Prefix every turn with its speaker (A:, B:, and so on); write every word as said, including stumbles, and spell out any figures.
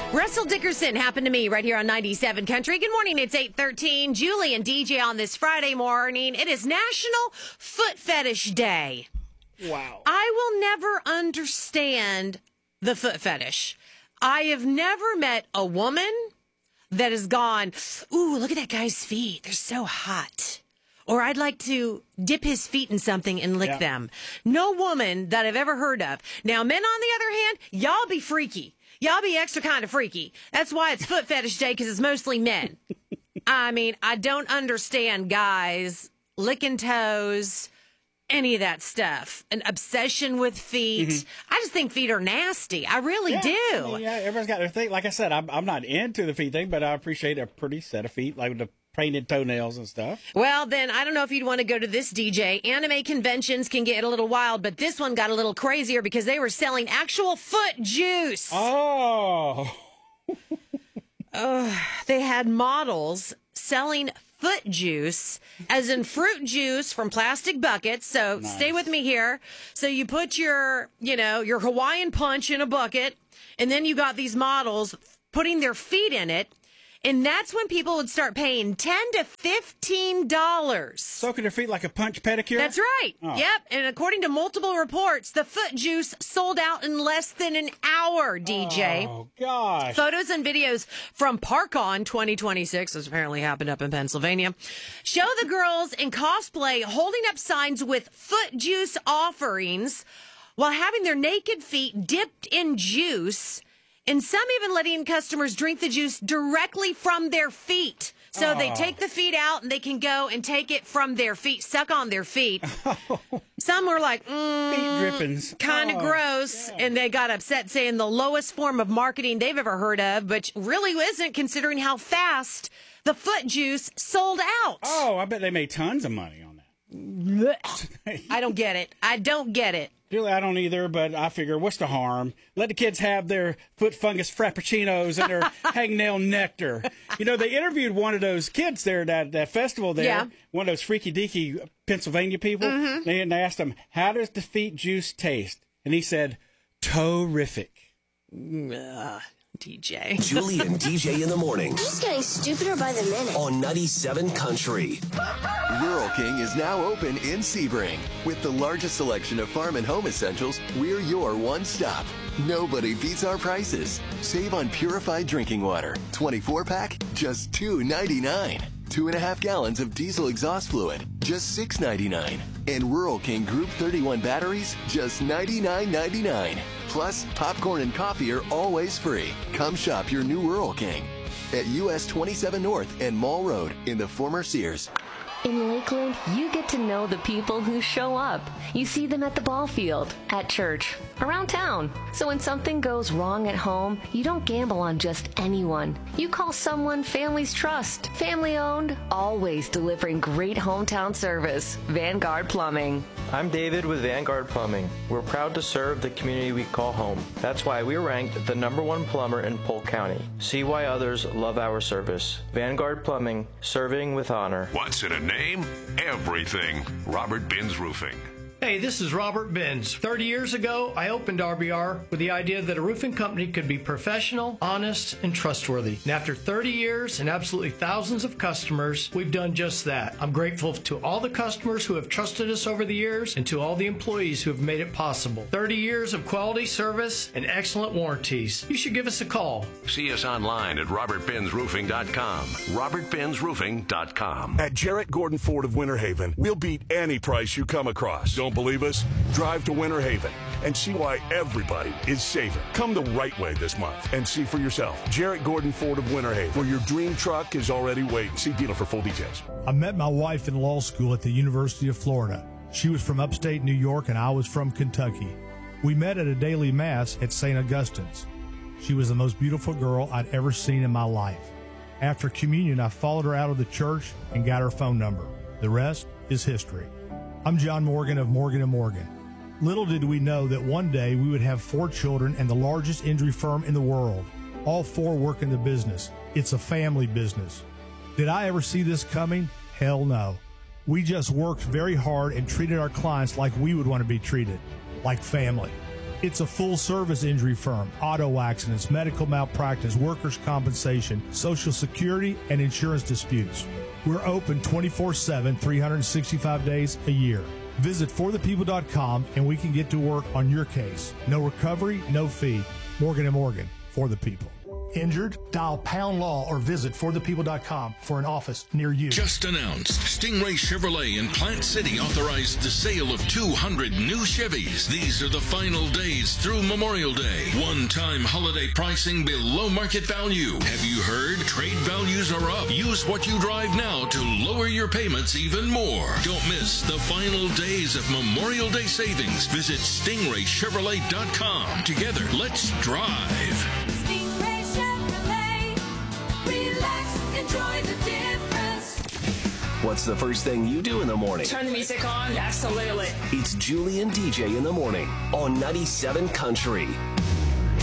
A: Russell Dickerson happened to me right here on ninety-seven Country. Good morning. It's eight thirteen. Julie and D J on this Friday morning. It is National Foot Fetish Day.
B: Wow.
A: I will never understand the foot fetish. I have never met a woman that has gone, ooh, look at that guy's feet. They're so hot. Or I'd like to dip his feet in something and lick
B: Yeah.
A: them. No woman that I've ever heard of. Now, men, on the other hand, y'all be freaky. Y'all be extra kind of freaky. That's why it's Foot Fetish Day, because it's mostly men. I mean, I don't understand guys licking toes, any of that stuff. An obsession with feet. Mm-hmm. I just think feet are nasty. I really
B: yeah,
A: do.
B: I mean, yeah, everybody's got their thing. Like I said, I'm, I'm not into the feet thing, but I appreciate a pretty set of feet, like the painted toenails and stuff.
A: Well, then, I don't know if you'd want to go to this, D J. Anime conventions can get a little wild, but this one got a little crazier because they were selling actual foot juice.
B: Oh.
A: uh, they had models selling foot juice, as in fruit juice from plastic buckets. So
B: Nice.
A: Stay with me here. So you put your, you know, your Hawaiian punch in a bucket, and then you got these models putting their feet in it. And that's when people would start paying ten to fifteen dollars.
B: Soaking their feet like a punch pedicure?
A: That's right.
B: Oh.
A: Yep. And according to multiple reports, the foot juice sold out in less than an hour, D J.
B: Oh, gosh.
A: Photos and videos from ParkOn twenty twenty-six, this apparently happened up in Pennsylvania, show the girls in cosplay holding up signs with foot juice offerings while having their naked feet dipped in juice. And some even letting customers drink the juice directly from their feet. So
B: oh.
A: they take the feet out and they can go and take it from their feet, suck on their feet. Some were like, mm,
B: feet drippings.
A: kind of
B: oh,
A: gross.
B: yeah.
A: And they got upset saying the lowest form of marketing they've ever heard of, which really isn't considering how fast the foot juice sold out.
B: Oh, I bet they made tons of money on that.
A: I don't get it. I don't get it.
B: Julie, I don't either, but I figure, what's the harm? Let the kids have their foot fungus frappuccinos and their hangnail nectar. You know, they interviewed one of those kids there at that, that festival there,
A: Yeah.
B: one of those freaky-deaky Pennsylvania people. Mm-hmm. They, and they asked him, how does the feet juice taste? And he said, terrific.
A: Ugh, D J.
C: Julie and D J in the morning
D: He's getting stupider by the minute.
C: on ninety-seven Country.
E: Rural King is now open in Sebring. With the largest selection of farm and home essentials, we're your one stop. Nobody beats our prices. Save on purified drinking water. twenty-four pack, just two ninety-nine. Two and a half gallons of diesel exhaust fluid, just six ninety-nine. And Rural King Group thirty-one batteries, just ninety-nine ninety-nine. Plus, popcorn and coffee are always free. Come shop your new Rural King at U S twenty-seven North and Mall Road in the former Sears.
F: In Lakeland, you get to know the people who show up. You see them at the ball field, at church, around town. So when something goes wrong at home, you don't gamble on just anyone. You call someone families trust. Family owned, always delivering great hometown service. Vanguard Plumbing.
G: I'm David with Vanguard Plumbing. We're proud to serve the community we call home. That's why we're ranked the number one plumber in Polk County. See why others love our service. Vanguard Plumbing, serving with honor.
H: What's in a name? Everything. Robert Binns Roofing.
I: Hey, this is Robert Binns. thirty years ago, I opened R B R with the idea that a roofing company could be professional, honest, and trustworthy. And after thirty years and absolutely thousands of customers, we've done just that. I'm grateful to all the customers who have trusted us over the years and to all the employees who have made it possible. thirty years of quality service and excellent warranties. You should give us a call.
H: See us online at robert binns roofing dot com. robert binns roofing dot com.
J: At Jarrett Gordon Ford of Winter Haven, we'll beat any price you come across. Don't believe us? Drive to Winter Haven and see why everybody is saving. Come the right way this month and see for yourself. Jarrett Gordon Ford of Winter Haven, where your dream truck is already waiting. See dealer for full details.
K: I met my wife in law school at the University of Florida. She was from upstate New York and I was from Kentucky. We met at a daily mass at Saint Augustine's. She was the most beautiful girl I'd ever seen in my life. After communion, I followed her out of the church and got her phone number. The rest is history. I'm John Morgan of Morgan and Morgan. Little did we know that one day we would have four children and the largest injury firm in the world. All four work in the business. It's a family business. Did I ever see this coming? Hell no. We just worked very hard and treated our clients like we would want to be treated, like family. It's a full-service injury firm. Auto accidents, medical malpractice, workers' compensation, Social Security, and insurance disputes. We're open twenty-four seven, three hundred sixty-five days a year. Visit for the people dot com and we can get to work on your case. No recovery, no fee. Morgan and Morgan, for the people. Injured? Dial pound law or visit for the people dot com for an office near you.
L: Just announced, Stingray Chevrolet in Plant City authorized the sale of two hundred new Chevys. These are the final days through Memorial Day. One-time holiday pricing below market value. Have you heard? Trade values are up. Use what you drive now to lower your payments even more. Don't miss the final days of Memorial Day savings. Visit stingray chevrolet dot com. Together, let's drive.
M: Enjoy the difference.
C: What's the first thing you do in the morning?
M: Turn the music on. Absolutely.
C: It's Julie and D J in the morning on ninety-seven Country.